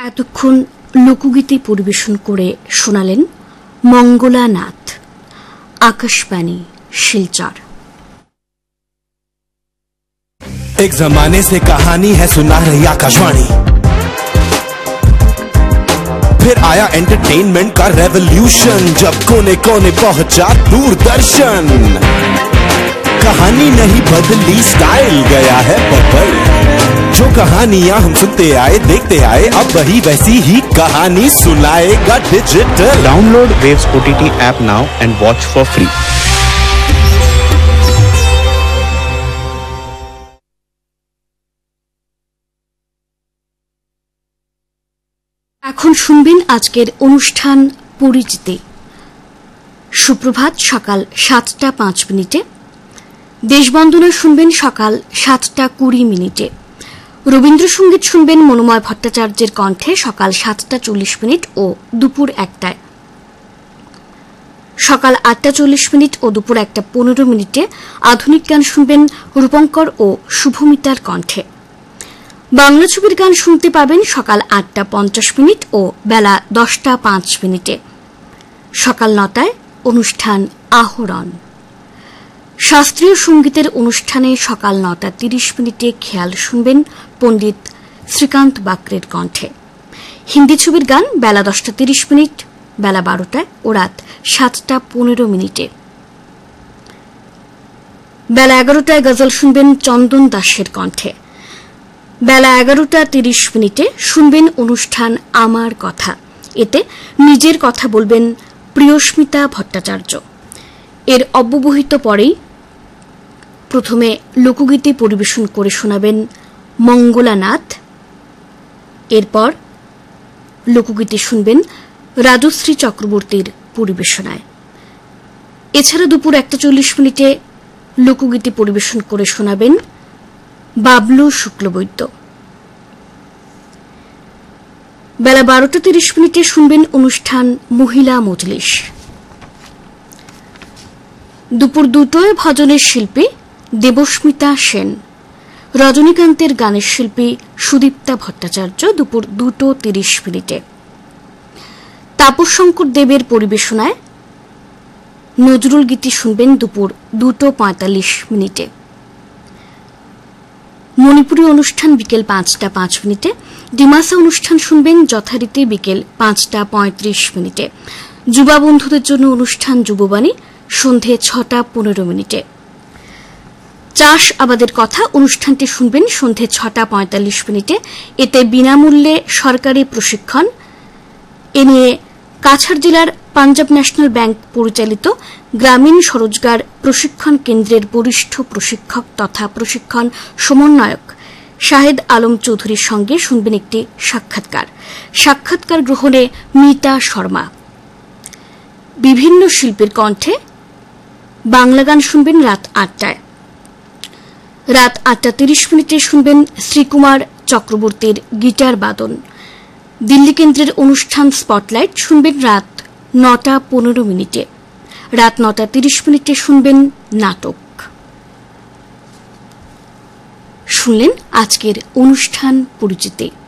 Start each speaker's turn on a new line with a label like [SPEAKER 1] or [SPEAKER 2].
[SPEAKER 1] এতক্ষণ লোকগীতি পরিবেশন করে শোনালেন মঙ্গলা নাথ। आकाशवाणी शिलचर।
[SPEAKER 2] एक जमाने से कहानी है सुना रही आकाशवाणी, फिर आया एंटरटेनमेंट का रेवोल्यूशन, जब कोने कोने पहुंचा दूरदर्शन। कहानी नहीं बदली, स्टाइल गया है बदल, जो कहानियां हम सुनते आए देखते आए, अब वही वैसी ही कहानी सुनाएगा digital.
[SPEAKER 3] Download waves OTT app now and watch for free.
[SPEAKER 1] এখন শুনবেন আজকের অনুষ্ঠান পরিচিতি। সুপ্রভাত সকাল 7:05। দেশবন্দনা শুনবেন সকাল 7:20। রবীন্দ্রসঙ্গীত শুনবেন মনোময় ভট্টাচার্যের কণ্ঠে সকাল 7:40 ও দুপুর 1টায়। সকাল 8:40 ও দুপুর 1:15 আধুনিক গান শুনবেন রূপঙ্কর ও শুভমিতার কণ্ঠে। বাংলা ছবির গান শুনতে পাবেন সকাল 8:50 ও বেলা 10:05। সকাল 9টায় অনুষ্ঠান আহরণ। শাস্ত্রীয় সঙ্গীতের অনুষ্ঠানে সকাল 9:30 খেয়াল শুনবেন পণ্ডিত শ্রীকান্ত বাকরের কণ্ঠে। হিন্দি ছবির গান বেলা 10:30, বেলা 12টায় ও রাত 7:15। বেলা 11টায় গজল শুনবেন চন্দন দাসের কণ্ঠে। বেলা 11:30 শুনবেন অনুষ্ঠান আমার কথা। এতে নিজের কথা বলবেন প্রিয়স্মিতা ভট্টাচার্য। এর অব্যবহিত পরেই প্রথমে লোকগীতি পরিবেশন করে শোনাবেন মঙ্গলা নাথ। এরপর লোকগীতি শুনবেন রাজশ্রী চক্রবর্তীর পরিবেশনায়। এছাড়া দুপুর 1:40 লোকগীতি পরিবেশন করে শোনাবেন বাবলু শুক্লবৈদ্য। বেলা 12:30 শুনবেন অনুষ্ঠান মহিলা মজলিস। দুপুর 2টায় ভজনের শিল্পী দেবস্মিতা সেন, রজনীকান্তের গানের শিল্পী সুদীপ্তা ভট্টাচার্য দুপুর 2:30। তাপস শঙ্কর দেবের পরিবেশনায় নজরুল গীতি শুনবেন দুপুর 2:45। মণিপুরী অনুষ্ঠান বিকেল 5:05। ডিমাসা অনুষ্ঠান শুনবেন যথারীতি বিকেল 5:35। যুবা বন্ধুদের জন্য অনুষ্ঠান যুববাণী সন্ধে 6:15। চাষ আবাদের কথা অনুষ্ঠানটি শুনবেন সন্ধে 6:45। এতে বিনামূল্যে সরকারি প্রশিক্ষণ। এ নিয়ে কাছাড় জেলার পাঞ্জাব ন্যাশনাল ব্যাংক পরিচালিত গ্রামীণ স্বরোজগার প্রশিক্ষণ কেন্দ্রের বরিষ্ঠ প্রশিক্ষক তথা প্রশিক্ষণ সমন্বয়ক শাহেদ আলম চৌধুরীর সঙ্গে শুনবেন একটি সাক্ষাৎকার গ্রহণে মিতা শর্মা। বিভিন্ন শিল্পীর কণ্ঠে বাংলা গান শুনবেন রাত 8টায়। রাত 8:30 শুনবেন শ্রীকুমার চক্রবর্তীর গিটার বাদন। দিল্লি কেন্দ্রের অনুষ্ঠান স্পটলাইট শুনবেন রাত 9:15। রাত 9:30 শুনবেন নাটক। শুনলেন আজকের অনুষ্ঠান পরিচিতি।